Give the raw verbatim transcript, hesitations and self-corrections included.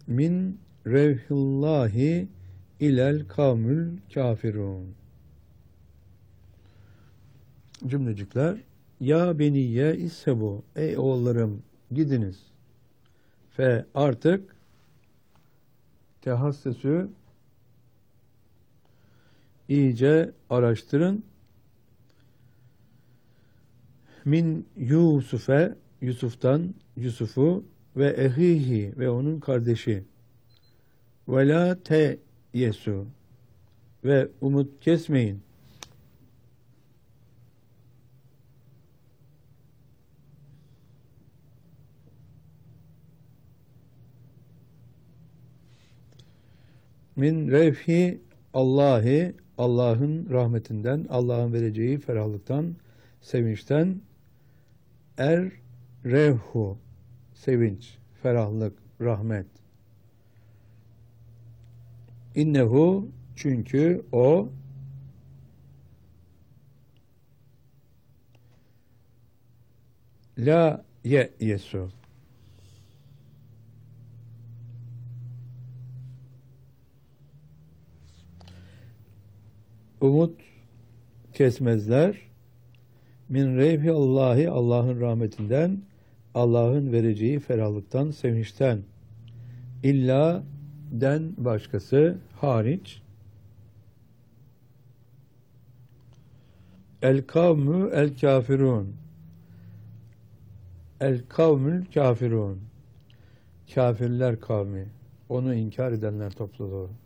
min revhillahi ilel kavmül kafirun. Cümlecikler. Ya beniye issebu. Ey oğullarım gidiniz. Fe artık tehassesü iyice araştırın. Min Yusuf'e Yusuf'tan Yusuf'u ve ehihi ve onun kardeşi. Ve la te yesu ve umut kesmeyin. Min revhi Allahi Allah'ın rahmetinden, Allah'ın vereceği ferahlıktan, sevinçten, er revhu sevinç, ferahlık, rahmet. İnnehu çünkü o la ye yesu umut kesmezler. Min revhi Allahi Allah'ın rahmetinden, Allah'ın vereceği ferahlıktan, sevinçten. İlla den başkası hariç. El kavmü el kafirun. El kavmül kafirun. Kafirler kavmi. Onu inkar edenler topluluğu.